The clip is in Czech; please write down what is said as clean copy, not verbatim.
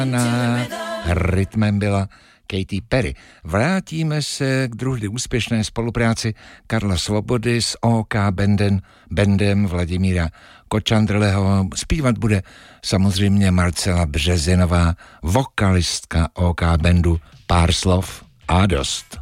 Rytmem byla Katy Perry. Vrátíme se k druhé úspěšné spolupráci Karla Svobody s OK bandem Vladimíra Kočandrleho. Zpívat bude samozřejmě Marcela Březinová, vokalistka OK bandu. Pár slov a dost.